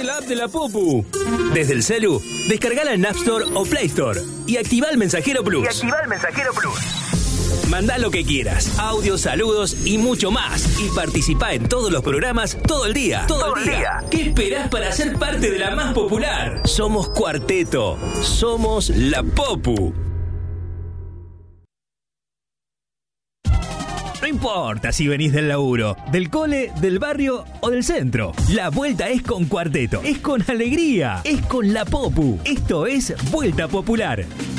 Bajate la app de la Popu. Desde el celu, descargala en App Store o Play Store y activa el Mensajero Plus. Mandá lo que quieras, audios, saludos y mucho más. Y participá en todos los programas todo el día. Todo el día. ¿Qué esperás para ser parte de la más popular? Somos Cuarteto. Somos la Popu. No importa si venís del laburo, del cole, del barrio o del centro. La vuelta es con Cuarteto. Es con alegría. Es con la Popu. Esto es Vuelta Popular.